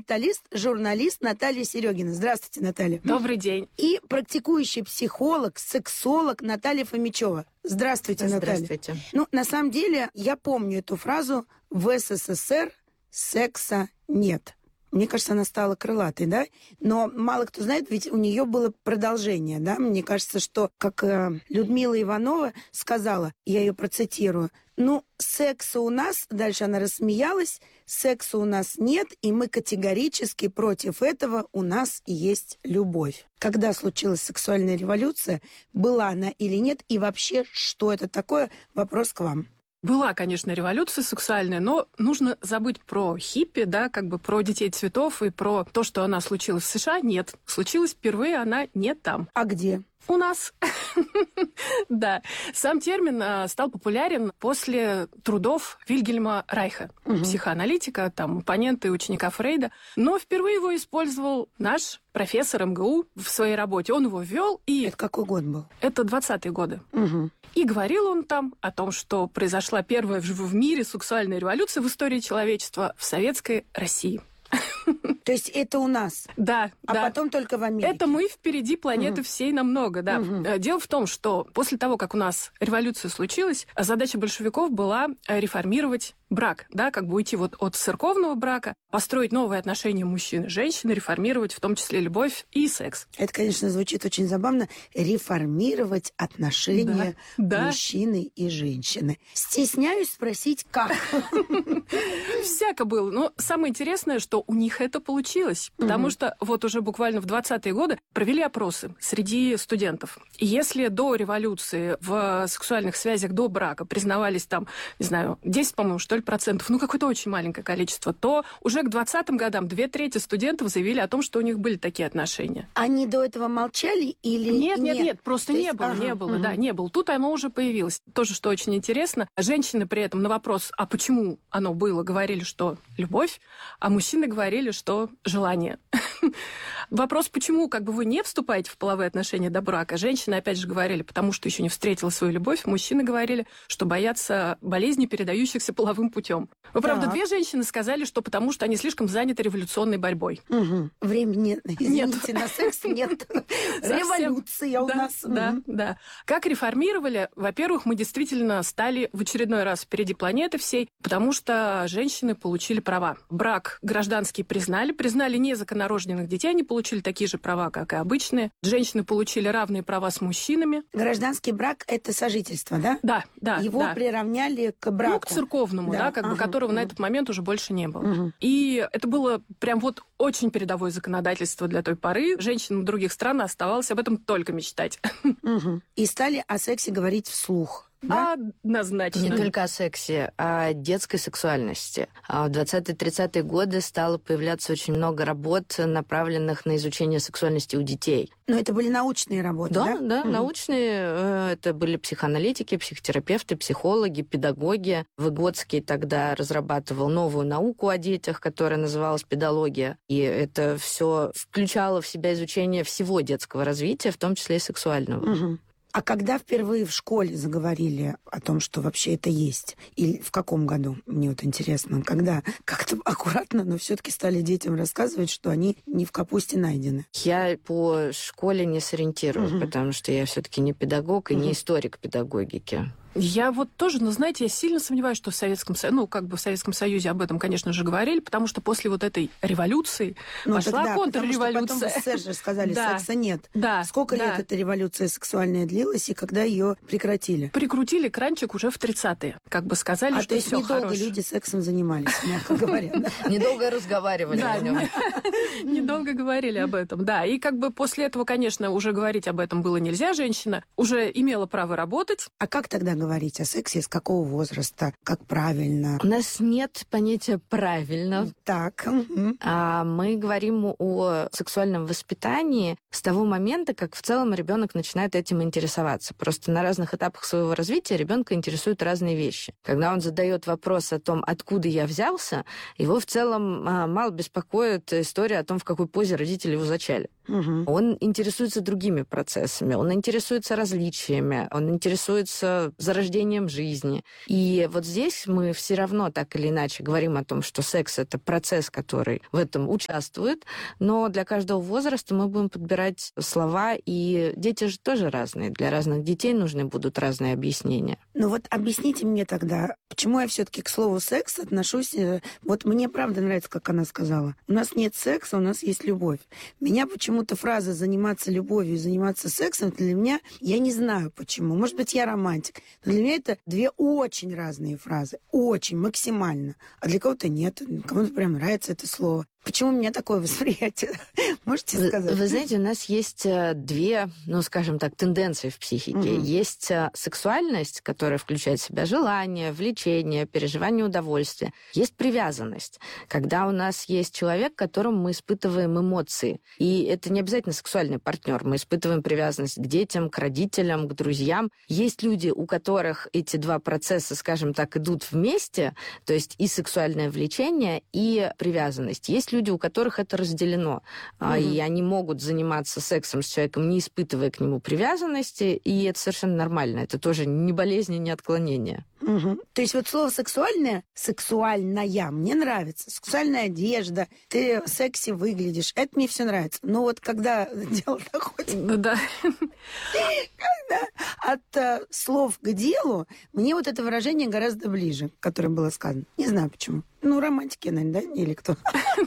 менталист, журналист Наталья Серегина. Здравствуйте, Наталья. Добрый день. И практикующий психолог, сексолог Наталья Фомичева. Здравствуйте, Наталья. Здравствуйте. На самом деле, я помню эту фразу «в СССР секса нет». Мне кажется, она стала крылатой, да? Но мало кто знает, ведь у нее было продолжение, да? Мне кажется, что, как Людмила Иванова сказала, я ее процитирую, секса у нас, дальше она рассмеялась, секса у нас нет, и мы категорически против этого, у нас есть любовь. Когда случилась сексуальная революция, была она или нет, и вообще, что это такое? Вопрос к вам. Была, конечно, революция сексуальная, но нужно забыть про хиппи, да, как бы про детей цветов и про то, что она случилась в США. Нет, случилась впервые, она не там. А где? У нас. Да. Сам термин стал популярен после трудов Вильгельма Райха, психоаналитика, оппонента и ученика Фрейда. Но впервые его использовал наш профессор МГУ в своей работе. Он его ввел и... Это какой год был? Это 20-е годы. И говорил он там о том, что произошла первая в мире сексуальная революция в истории человечества в советской России. То есть это у нас? Да. А потом только в Америке? Это мы впереди планеты всей намного, да. Дело в том, что после того, как у нас революция случилась, задача большевиков была реформировать брак, да, как бы уйти от церковного брака, построить новые отношения мужчины и женщины, реформировать в том числе любовь и секс. Это, конечно, звучит очень забавно. Реформировать отношения мужчины и женщины. Стесняюсь спросить, как? Всяко было. Но самое интересное, что у них это получилось. Потому что вот уже буквально в 20-е годы провели опросы среди студентов. И если до революции в сексуальных связях до брака признавались 10, по-моему, что ли, процентов, какое-то очень маленькое количество, то уже к 20-м годам 2/3 студентов заявили о том, что у них были такие отношения. Они до этого молчали или нет, просто не было. Тут оно уже появилось. Тоже, что очень интересно, женщины при этом на вопрос, а почему оно было, говорили, что любовь, а мужчины говорили, что желание. Вопрос, почему вы не вступаете в половые отношения до брака, женщины опять же говорили, потому что еще не встретила свою любовь, мужчины говорили, что боятся болезней, передающихся половым путем. Правда, 2 женщины сказали, что потому что они слишком заняты революционной борьбой. Времени, извините, на секс нет. Революция у нас. Да. Как реформировали? Во-первых, мы действительно стали в очередной раз впереди планеты всей, потому что женщины получили права. Брак гражданский признали незаконнорожденных детей, они получили такие же права, как и обычные. Женщины получили равные права с мужчинами. Гражданский брак – это сожительство, да? Да. Его приравняли к браку. К церковному, которого на этот момент уже больше не было. И это было прям очень передовое законодательство для той поры. Женщинам других стран оставалось об этом только мечтать. И стали о сексе говорить вслух. Да? Однозначно. Не только о сексе, а о детской сексуальности. В 20-30-е годы стало появляться очень много работ, направленных на изучение сексуальности у детей. Но это были научные работы, да? Да, научные. Это были психоаналитики, психотерапевты, психологи, педагоги. Выгодский тогда разрабатывал новую науку о детях, которая называлась педология. И это все включало в себя изучение всего детского развития, в том числе и сексуального. А когда впервые в школе заговорили о том, что вообще это есть? Или в каком году? Мне интересно. Когда как-то аккуратно, но все-таки стали детям рассказывать, что они не в капусте найдены. Я по школе не сориентирую, потому что я все-таки не педагог и не историк педагогики. Я тоже, знаете, я сильно сомневаюсь, что в Советском Союзе об этом, конечно же, говорили, потому что после этой революции пошла контрреволюция. Потом в СССР же сказали, секса нет. Да. Сколько лет эта революция сексуальная длилась, и когда ее прекратили? Прикрутили кранчик уже в 30-е. Сказали, что то есть всё недолго хорошо. люди сексом занимались, мягко говоря. Недолго разговаривали о нем. Недолго говорили об этом, да. И после этого, конечно, уже говорить об этом было нельзя. Женщина уже имела право работать. А как тогда говорить о сексе, с какого возраста, как правильно? У нас нет понятия «правильно». Так. Мы говорим о сексуальном воспитании с того момента, как в целом ребенок начинает этим интересоваться. Просто на разных этапах своего развития ребенка интересуют разные вещи. Когда он задает вопрос о том, откуда я взялся, его в целом мало беспокоит история о том, в какой позе родители его зачали. Он интересуется другими процессами, он интересуется различиями, он интересуется зарождением жизни. И вот здесь мы все равно так или иначе говорим о том, что секс — это процесс, который в этом участвует, но для каждого возраста мы будем подбирать слова, и дети же тоже разные. Для разных детей нужны будут разные объяснения. Ну вот объясните мне тогда, почему я все-таки к слову секс отношусь... Вот мне правда нравится, как она сказала. У нас нет секса, у нас есть любовь. Меня почему-то фраза «заниматься любовью» и «заниматься сексом» для меня, я не знаю почему. Может быть, я романтик. Но для меня это две очень разные фразы. Очень, максимально. А для кого-то нет. Кому-то прям нравится это слово. Почему у меня такое восприятие? Можете сказать? Вы знаете, у нас есть две, скажем так, тенденции в психике. Есть сексуальность, которая включает в себя желание, влечение, переживание удовольствия. Есть привязанность, когда у нас есть человек, к которому мы испытываем эмоции. И это не обязательно сексуальный партнер. Мы испытываем привязанность к детям, к родителям, к друзьям. Есть люди, у которых эти два процесса, скажем так, идут вместе, то есть и сексуальное влечение, и привязанность. Есть люди, у которых это разделено, и они могут заниматься сексом с человеком, не испытывая к нему привязанности, и это совершенно нормально. Это тоже не болезнь, не отклонение. То есть вот слово «сексуальное», «сексуальная» мне нравится. Сексуальная одежда, ты секси выглядишь, это мне все нравится. Но вот когда дело доходит... Да. Когда от слов к делу, мне вот это выражение гораздо ближе, которое было сказано. Не знаю почему. Романтики, наверное, да? Или кто?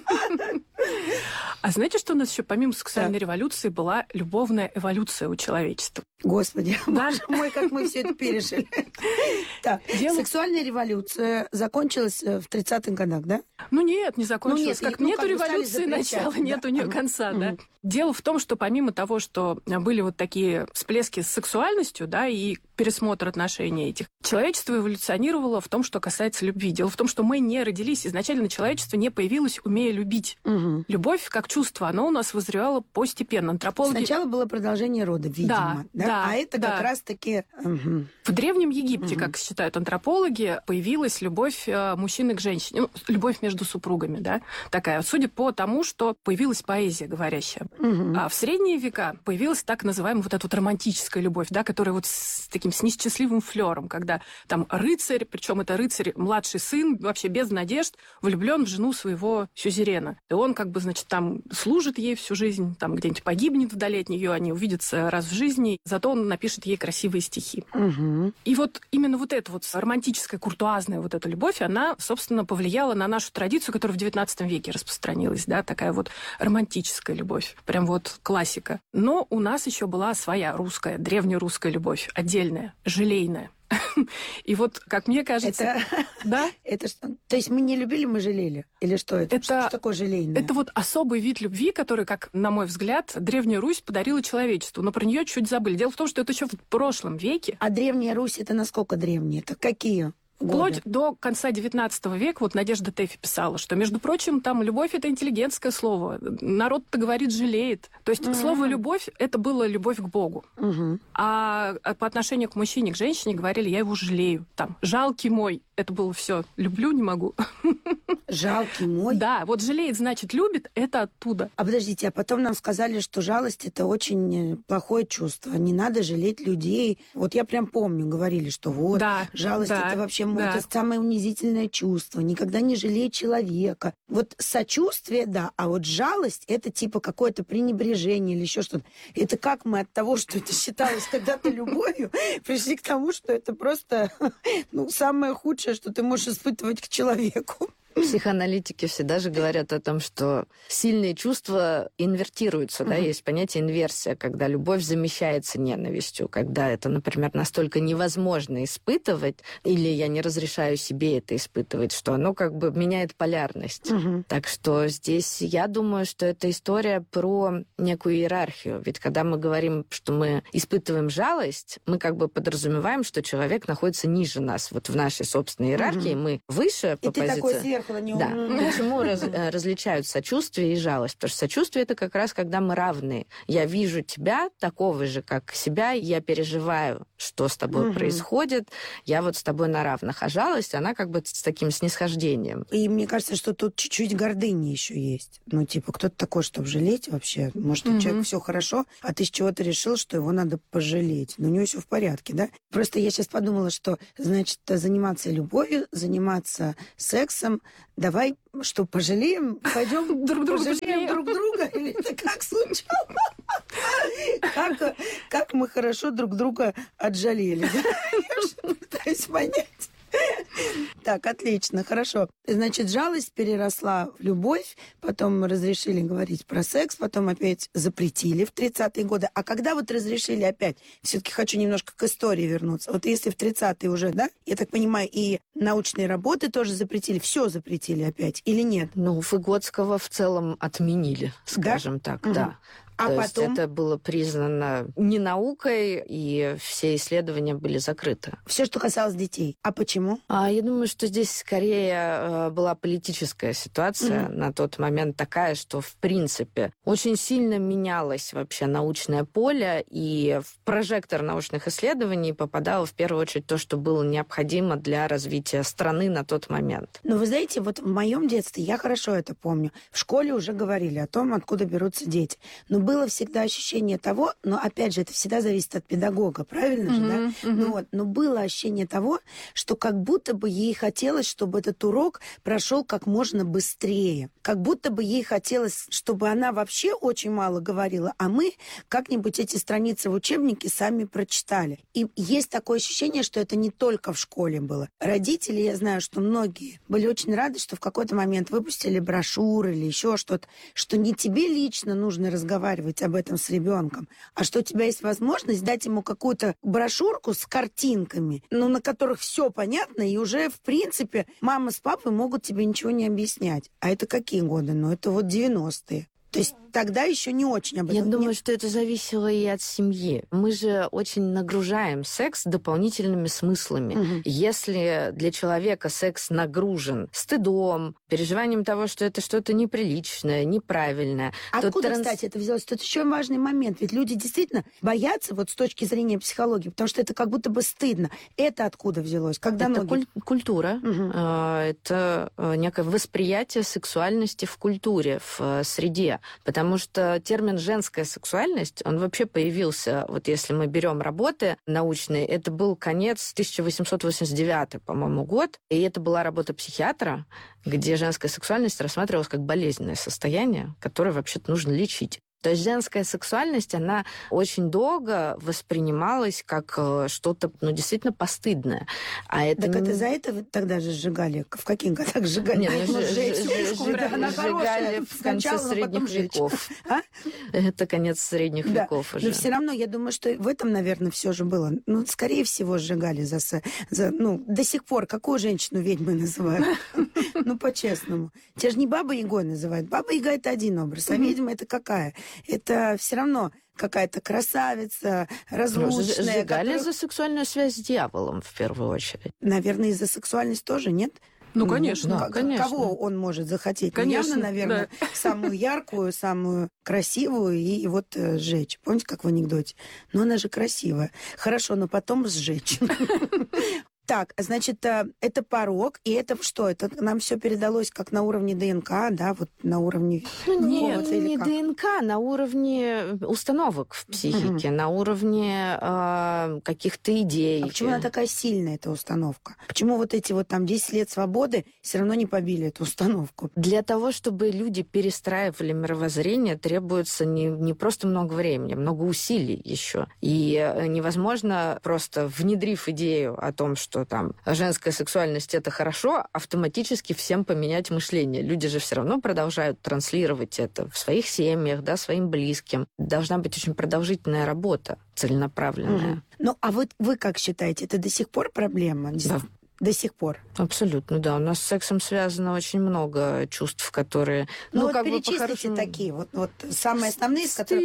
А знаете, что у нас еще помимо сексуальной революции была любовная эволюция у человечества? Господи, боже мой, как мы все это пережили. Так, сексуальная революция закончилась в 30-х годах, да? Нет, не закончилась. Как нету революции начала, нет у нее конца, да. Дело в том, что помимо того, что были вот такие всплески с сексуальностью, да, и пересмотр отношений этих, человечество эволюционировало в том, что касается любви. Дело в том, что мы не родились, изначально человечество не появилось, умея любить. Любовь как чувство, оно у нас вызревало постепенно. Антропологи... Сначала было продолжение рода, видимо. Да. А это как раз-таки... В Древнем Египте, как считают антропологи, появилась любовь мужчины к женщине. Любовь между супругами, да, такая. Судя по тому, что появилась поэзия говорящая. А в средние века появилась так называемая вот эта вот романтическая любовь, да, которая вот с таким с несчастливым флером, когда там рыцарь, причем это рыцарь, младший сын, вообще без надежд, влюблен в жену своего сюзерена. И он как бы, значит, там служит ей всю жизнь, там где-нибудь погибнет вдали от нее, они увидятся раз в жизни, зато он напишет ей красивые стихи. И вот именно вот эта вот романтическая, куртуазная вот эта любовь, она, собственно, повлияла на нашу традицию, которая в XIX веке распространилась, да, такая вот романтическая любовь. Прям вот классика. Но у нас еще была своя русская, древнерусская любовь, отдельная, желейная. И вот, как мне кажется... Это... Да? Это что? То есть мы не любили, мы жалели? Или что это? Что такое желейное? Это вот особый вид любви, который, как, на мой взгляд, Древняя Русь подарила человечеству. Но про нее чуть забыли. Дело в том, что это еще в прошлом веке. А Древняя Русь, это насколько древняя? Это какие? Вплоть до конца XIX века, вот Надежда Тэффи писала, что, между прочим, там любовь — это интеллигентское слово. Народ-то говорит, жалеет. То есть слово «любовь» — это было любовь к Богу. А по отношению к мужчине, к женщине говорили, я его жалею. Там, жалкий мой. Это было все. Люблю, не могу. Жалкий мой? Да, вот жалеет, значит, любит, это оттуда. А подождите, а потом нам сказали, что жалость — это очень плохое чувство. Не надо жалеть людей. Вот я прям помню, говорили, что вот, жалость — это вообще это самое унизительное чувство. Никогда не жалей человека. Вот сочувствие, да, а вот жалость — это типа какое-то пренебрежение или еще что-то. Это как мы от того, что это считалось когда-то любовью, пришли к тому, что это просто самое худшее, что ты можешь испытывать к человеку. Психоаналитики всегда же говорят о том, что сильные чувства инвертируются, да, есть понятие инверсия, когда любовь замещается ненавистью, когда это, например, настолько невозможно испытывать, или я не разрешаю себе это испытывать, что оно как бы меняет полярность. Так что здесь я думаю, что это история про некую иерархию, ведь когда мы говорим, что мы испытываем жалость, мы как бы подразумеваем, что человек находится ниже нас, вот в нашей собственной иерархии, мы выше по позиции... сверху на него. Да. Почему различают сочувствие и жалость? Потому что сочувствие — это как раз когда мы равны. Я вижу тебя такого же, как себя, я переживаю, что с тобой происходит, я вот с тобой на равных. А жалость, она как бы с таким снисхождением. И мне кажется, что тут чуть-чуть гордыни еще есть. Ну, типа, кто-то такой, чтобы жалеть вообще? Может, у человека все хорошо, а ты с чего-то решил, что его надо пожалеть. Но у него все в порядке, да? Просто я сейчас подумала, что, значит, заниматься любовью, заниматься сексом, давай, что, пожалеем? Пойдем друг друга пожалеем друг друга? Или это как случалось? Как мы хорошо друг друга отжалели. Я пытаюсь понять. Так, отлично, хорошо. Значит, жалость переросла в любовь, потом разрешили говорить про секс, потом опять запретили в 30-е годы. А когда вот разрешили опять? Все-таки хочу немножко к истории вернуться. Вот если в 30-е уже, да, я так понимаю, и научные работы тоже запретили, все запретили опять или нет? Ну, Выгодского в целом отменили, скажем так, да. А То потом... есть это было признано не наукой, и все исследования были закрыты. Все, что касалось детей. А почему? Я думаю, что здесь скорее была политическая ситуация на тот момент такая, что, в принципе, очень сильно менялось вообще научное поле, и в прожектор научных исследований попадало в первую очередь то, что было необходимо для развития страны на тот момент. Но вы знаете, вот в моем детстве, я хорошо это помню, в школе уже говорили о том, откуда берутся дети. Но было всегда ощущение того, но опять же, это всегда зависит от педагога, правильно же, да? Ну вот, но было ощущение того, что как будто бы ей хотелось, чтобы этот урок прошел как можно быстрее. Как будто бы ей хотелось, чтобы она вообще очень мало говорила, а мы как-нибудь эти страницы в учебнике сами прочитали. И есть такое ощущение, что это не только в школе было. Родители, я знаю, что многие были очень рады, что в какой-то момент выпустили брошюры или еще что-то, что не тебе лично нужно разговаривать об этом с ребенком, а что у тебя есть возможность дать ему какую-то брошюрку с картинками, ну, на которых все понятно, и уже, в принципе, мама с папой могут тебе ничего не объяснять. А это какие годы? Ну, это вот 90-е. То есть тогда еще не очень об этом. Я думаю, что это зависело и от семьи. Мы же очень нагружаем секс дополнительными смыслами. Если для человека секс нагружен стыдом, переживанием того, что это что-то неприличное, неправильное. Откуда, кстати, это взялось? Тут еще важный момент. Ведь люди действительно боятся вот с точки зрения психологии, потому что это как будто бы стыдно. Это откуда взялось? Когда это ноги... культура. Это некое восприятие сексуальности в культуре, в среде. Потому что термин «женская сексуальность», он вообще появился, вот если мы берем работы научные, это был конец 1889, по-моему, год, и это была работа психиатра, где женская сексуальность рассматривалась как болезненное состояние, которое вообще-то нужно лечить. То есть женская сексуальность, она очень долго воспринималась как что-то, ну, действительно постыдное. А это так это за это вы тогда же сжигали? В каких годах сжигали? Нет, сжигали в конце средних веков. Это конец средних веков уже. Но все равно, я думаю, что в этом, наверное, все же было. Ну, скорее всего, сжигали ну, до сих пор. Какую женщину ведьмой называют? Ну, по-честному. Тебя же не Баба Ягой называют. Баба Яга — это один образ, а ведьма — это какая? Это все равно какая-то красавица, разлучная. Сжигали за сексуальную связь с дьяволом, в первую очередь. Наверное, и за сексуальность тоже, нет? Ну, конечно. Да, конечно. Кого он может захотеть? Конечно, явно, наверное, да. самую яркую, самую красивую и вот сжечь. Помните, как в анекдоте? Но она же красивая. Хорошо, но потом сжечь. Так, значит, это порог, и это что? Это нам все передалось как на уровне ДНК, да, вот на уровне... Нет, не ДНК, на уровне установок в психике, на уровне каких-то идей. А почему она такая сильная, эта установка? Почему вот эти вот там 10 лет свободы все равно не побили эту установку? Для того, чтобы люди перестраивали мировоззрение, требуется не просто много времени, много усилий еще. И невозможно просто, внедрив идею о том, что там женская сексуальность — это хорошо, автоматически всем поменять мышление. Люди же все равно продолжают транслировать это в своих семьях, да, своим близким. Должна быть очень продолжительная работа, целенаправленная. Ну, а вы как считаете, это до сих пор проблема? Да. До сих пор? Абсолютно, да. У нас с сексом связано очень много чувств, которые... Ну вот как перечислите такие, вот самые основные, из которых...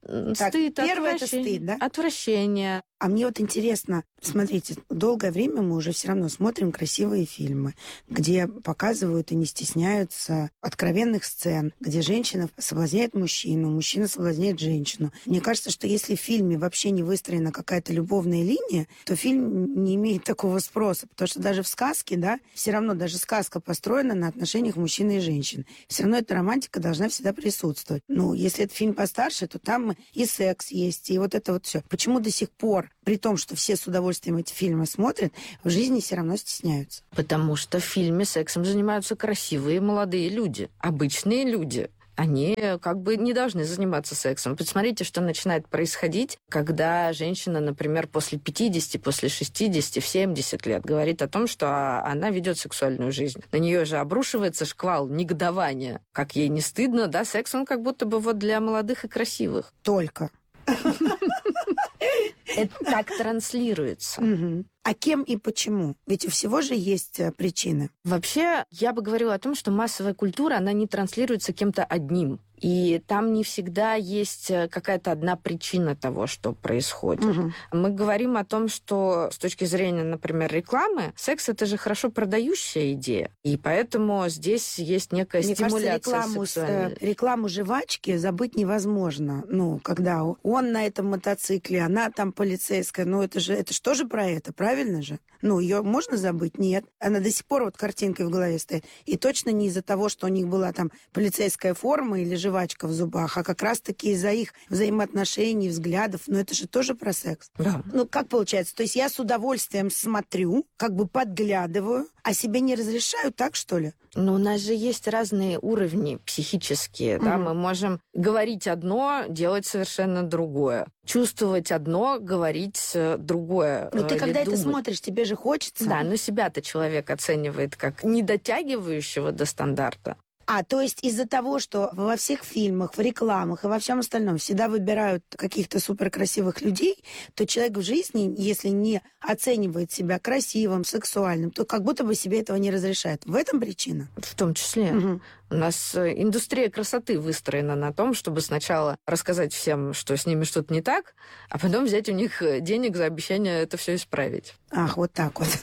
Так, стыд, первое это стыд, да? Отвращение. А мне вот интересно, смотрите, долгое время мы уже все равно смотрим красивые фильмы, где показывают и не стесняются откровенных сцен, где женщина соблазняет мужчину, мужчина соблазняет женщину. Мне кажется, что если в фильме вообще не выстроена какая-то любовная линия, то фильм не имеет такого спроса, потому что даже в сказке, да, все равно даже сказка построена на отношениях мужчины и женщины. Все равно эта романтика должна всегда присутствовать. Ну, если это фильм постарше, то там и секс есть, и вот это вот все. Почему до сих пор, при том, что все с удовольствием эти фильмы смотрят, в жизни все равно стесняются? Потому что в фильме сексом занимаются красивые молодые люди, обычные люди. Они как бы не должны заниматься сексом. Посмотрите, что начинает происходить, когда женщина, например, после 50, после 60, в 70 лет говорит о том, что она ведет сексуальную жизнь. На нее же обрушивается шквал негодования. Как ей не стыдно, да? Секс, он как будто бы вот для молодых и красивых. Только. Это так транслируется. А кем и почему? Ведь у всего же есть причины. Вообще, я бы говорила о том, что массовая культура, она не транслируется кем-то одним. И там не всегда есть какая-то одна причина того, что происходит. Мы говорим о том, что с точки зрения, например, рекламы, секс — это же хорошо продающая идея. И поэтому здесь есть некая стимуляция сексуальной. Рекламу жвачки забыть невозможно. Ну, когда он на этом мотоцикле, она там полицейская. Ну, это же тоже про это, правильно же? Ну, ее можно забыть? Нет. Она до сих пор вот картинкой в голове стоит. И точно не из-за того, что у них была там полицейская форма или жвачка в зубах, а как раз-таки из-за их взаимоотношений, взглядов. Но это же тоже про секс. Да. Ну, как получается? То есть я с удовольствием смотрю, как бы подглядываю, а себе не разрешаю, так, что ли? Но у нас же есть разные уровни психические. Да? Мы можем говорить одно, делать совершенно другое. Чувствовать одно, говорить другое. Но ты когда это смотришь, тебе же хочется. Да, но себя-то человек оценивает как недотягивающего до стандарта. То есть из-за того, что во всех фильмах, в рекламах и во всем остальном всегда выбирают каких-то суперкрасивых людей, то человек в жизни, если не оценивает себя красивым, сексуальным, то как будто бы себе этого не разрешает. В этом причина? В том числе. У нас индустрия красоты выстроена на том, чтобы сначала рассказать всем, что с ними что-то не так, а потом взять у них денег за обещание это все исправить. Ах, вот так вот.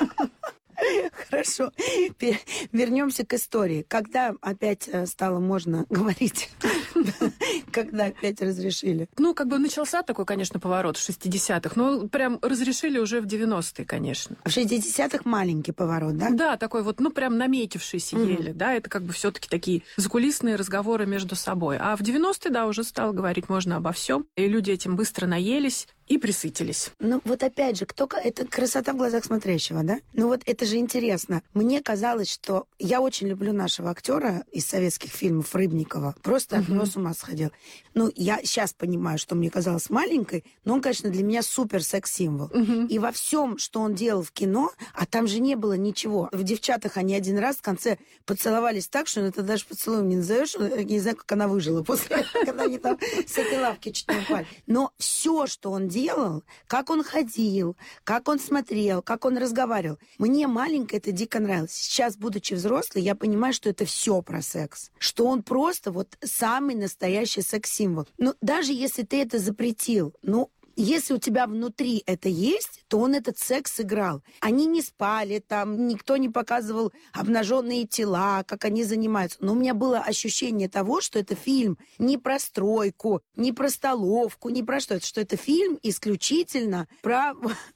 Хорошо. Вернемся к истории. Когда опять стало можно говорить? Когда опять разрешили? Ну, как бы начался такой, конечно, поворот в 60-х. Но прям разрешили уже в 90-е, конечно. В 60-х маленький поворот, да? Да, такой вот, ну, прям наметившийся еле. Да, это как бы все-таки такие закулисные разговоры между собой. А в 90-е, да, уже стало говорить можно обо всем. И люди этим быстро наелись и присытились. Ну, вот опять же, это красота в глазах смотрящего, да? Ну, вот это же интересно. Мне казалось, что я очень люблю нашего актера из советских фильмов Рыбникова. Просто от него с ума сходил. Ну, я сейчас понимаю, что мне казалось маленькой, но он, конечно, для меня супер секс-символ. И во всем, что он делал в кино, а там же не было ничего. В «Девчатах» они один раз в конце поцеловались так, что это даже поцелуем не назовешь. Я не знаю, как она выжила после этого, когда они там с этой лавки чуть не упали. Но все, что он делал, как он ходил, как он смотрел, как он разговаривал, мне маленькое это дико нравилось. Сейчас, будучи взрослой, я понимаю, что это все про секс. Что он просто вот самый настоящий секс-символ. Ну, даже если ты это запретил, если у тебя внутри это есть, то он этот секс сыграл. Они не спали, там никто не показывал обнаженные тела, как они занимаются. Но у меня было ощущение того, что это фильм не про стройку, не про столовку, не про что это фильм исключительно про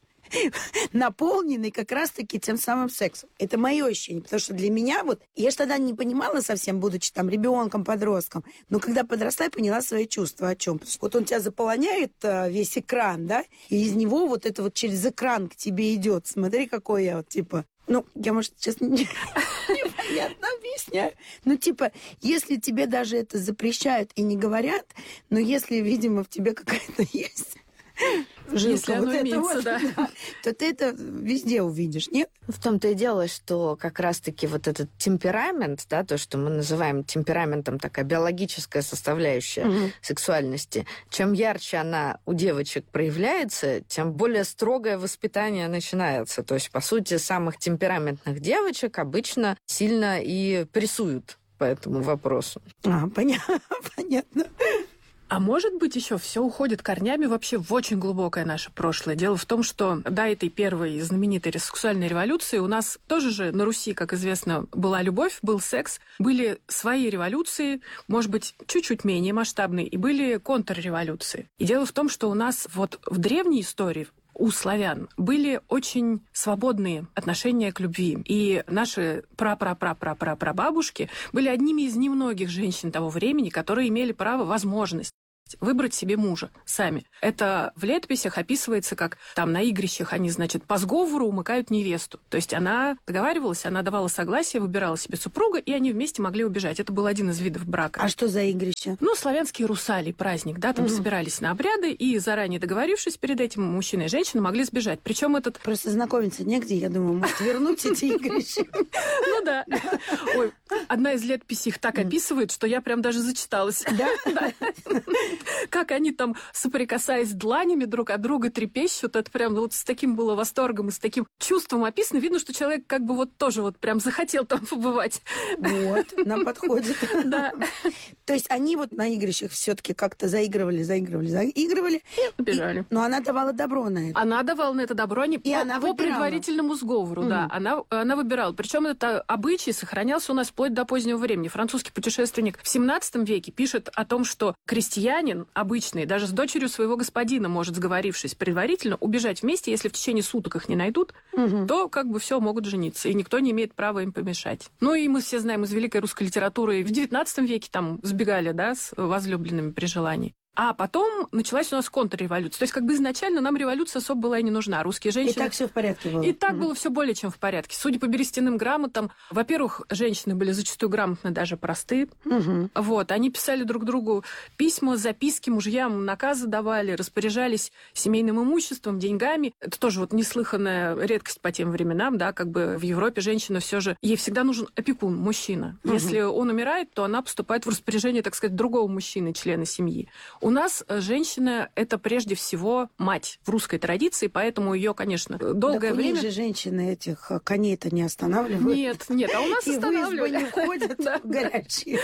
наполненный как раз-таки тем самым сексом. Это мое ощущение, потому что для меня я же тогда не понимала совсем, будучи там ребенком, подростком, но когда подросла, я поняла свои чувства о чем. Вот он тебя заполоняет весь экран, да, и из него вот это вот через экран к тебе идет. Смотри, какой я я, может, сейчас непонятно объясняю. Если тебе даже это запрещают и не говорят, но если, видимо, в тебе какая-то есть если оно имеется, да, то ты это везде увидишь, нет? В том-то и дело, что как раз-таки вот этот темперамент, да, то, что мы называем темпераментом, такая биологическая составляющая сексуальности, чем ярче она у девочек проявляется, тем более строгое воспитание начинается. То есть, по сути, самых темпераментных девочек обычно сильно и прессуют по этому вопросу. Понятно. А может быть, еще все уходит корнями вообще в очень глубокое наше прошлое. Дело в том, что до этой первой знаменитой сексуальной революции у нас тоже же на Руси, как известно, была любовь, был секс, были свои революции, может быть, чуть-чуть менее масштабные, и были контрреволюции. И дело в том, что у нас вот в древней истории у славян были очень свободные отношения к любви. И наши прабабушки были одними из немногих женщин того времени, которые имели право, возможность выбрать себе мужа сами. Это в летописях описывается, как там на игрищах они, значит, по сговору умыкают невесту. То есть она договаривалась, она давала согласие, выбирала себе супруга, и они вместе могли убежать. Это был один из видов брака. А что за игрище? Ну, славянские русали, праздник, да, там собирались на обряды, и заранее договорившись перед этим, мужчина и женщина могли сбежать. Причем этот... Просто знакомиться негде, я думаю, может вернуть эти игрища. Ну да. Ой, одна из летописей их так описывает, что я прям даже зачиталась. Да? Как они там, соприкасаясь дланями друг от друга, трепещут. Это прям вот с таким было восторгом и с таким чувством описано. Видно, что человек как бы вот тоже вот прям захотел там побывать. Вот, нам подходит. Да. То есть они вот на игрищах все-таки как-то заигрывали. И убежали. Но она давала добро на это. Она давала на это добро она по предварительному сговору, да. Она выбирала. Причем это обычай сохранялся у нас вплоть до позднего времени. Французский путешественник в 17 веке пишет о том, что крестьянин обычный даже с дочерью своего господина может, сговорившись предварительно, убежать вместе. Если в течение суток их не найдут, то как бы все могут жениться, и никто не имеет права им помешать. Ну и мы все знаем из великой русской литературы, в 19 веке там сбегали, да, с возлюбленными при желании. А потом началась у нас контрреволюция. То есть как бы изначально нам революция особо была и не нужна. Русские женщины... И так все в порядке было. И так было все более чем в порядке. Судя по берестяным грамотам, во-первых, женщины были зачастую грамотны, даже просты. Вот. Они писали друг другу письма, записки, мужьям наказы давали, распоряжались семейным имуществом, деньгами. Это тоже вот неслыханная редкость по тем временам, да, как бы в Европе женщина все же... Ей всегда нужен опекун, мужчина. Если он умирает, то она поступает в распоряжение, так сказать, другого мужчины, члена семьи. У нас женщина – это прежде всего мать в русской традиции, поэтому ее, конечно, долгое время... же женщины этих коней-то не останавливают. Нет, а у нас останавливали. И в избу не ходят горячие.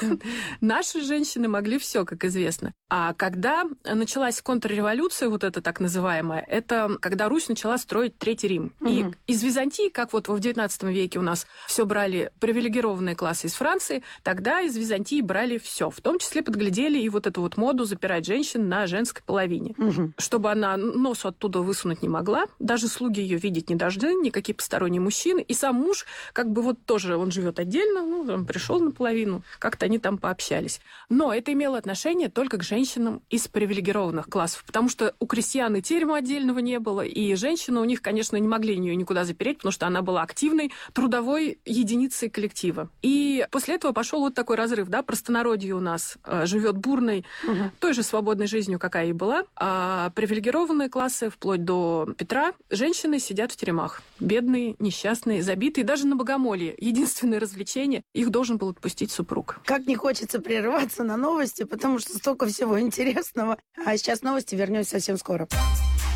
Наши женщины могли все, как известно. А когда началась контрреволюция, вот эта так называемая, это когда Русь начала строить Третий Рим. И из Византии, как вот в XIX веке у нас все брали привилегированные классы из Франции, тогда из Византии брали все, в том числе подглядели и вот эту вот моду запирать женщин на женской половине. Чтобы она носу оттуда высунуть не могла, даже слуги ее видеть не должны, никакие посторонние мужчины. И сам муж, как бы вот тоже, он живет отдельно, он пришел наполовину, как-то они там пообщались. Но это имело отношение только к женщинам из привилегированных классов, потому что у крестьян и терема отдельного не было, и женщины у них, конечно, не могли ее никуда запереть, потому что она была активной трудовой единицей коллектива. И после этого пошел вот такой разрыв, да, простонародье у нас живет бурной, той же свободной жизнью, какая и была, а привилегированные классы, вплоть до Петра, женщины сидят в теремах. Бедные, несчастные, забитые. Даже на богомолье единственное развлечение их должен был отпустить супруг. Как не хочется прерываться на новости, потому что столько всего интересного. А сейчас новости, вернемся совсем скоро.